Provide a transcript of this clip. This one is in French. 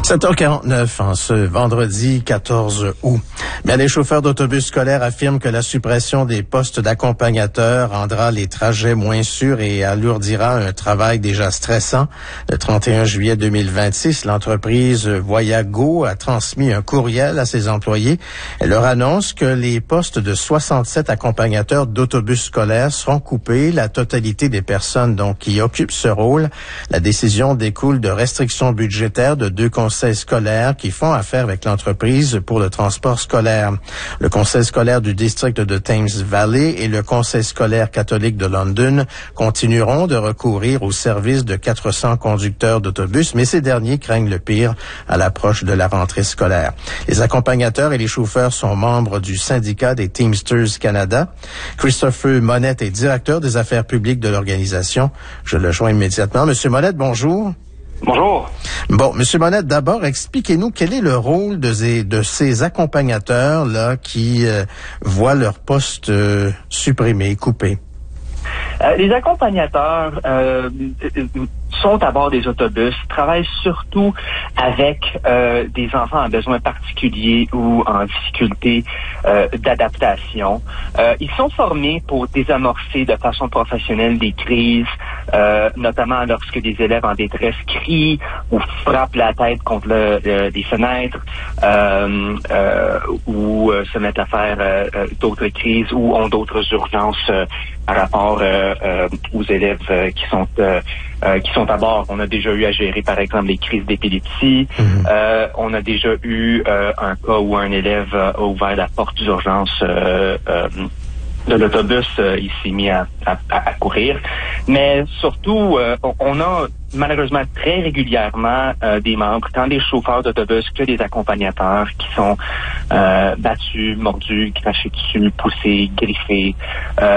7h49 en ce vendredi 14 août. Bien, les chauffeurs d'autobus scolaires affirment que la suppression des postes d'accompagnateurs rendra les trajets moins sûrs et alourdira un travail déjà stressant. Le 31 juillet 2026, l'entreprise Voyago a transmis un courriel à ses employés. Elle leur annonce que les postes de 67 accompagnateurs d'autobus scolaires seront coupés. La totalité des personnes donc qui occupent ce rôle. La décision découle de restrictions budgétaires de deux conseils scolaires qui font affaire avec l'entreprise pour le transport scolaire. Le conseil scolaire du district de Thames Valley et le conseil scolaire catholique de London continueront de recourir au service de 400 conducteurs d'autobus, mais ces derniers craignent le pire à l'approche de la rentrée scolaire. Les accompagnateurs et les chauffeurs sont membres du syndicat des Teamsters Canada. Christopher Monette est directeur des affaires publiques de l'organisation. Je le joins immédiatement. Monsieur Monette, bonjour. Bonjour. Bon, Monsieur Monette, d'abord, expliquez-nous quel est le rôle de ces accompagnateurs là qui voient leur poste supprimé, coupé. Les accompagnateurs sont à bord des autobus, travaillent surtout avec des enfants à besoins particuliers ou en difficulté d'adaptation. Ils sont formés pour désamorcer de façon professionnelle des crises, notamment lorsque des élèves en détresse crient ou frappent la tête contre des fenêtres ou se mettent à faire d'autres crises ou ont d'autres urgences par rapport aux élèves qui sont à bord. On a déjà eu à gérer, par exemple, les crises d'épilepsie. On a déjà eu un cas où un élève a ouvert la porte d'urgence de l'autobus, il s'est mis à courir. Mais surtout, on a malheureusement très régulièrement des membres, tant des chauffeurs d'autobus que des accompagnateurs qui sont battus, mordus, crachés dessus, poussés, griffés,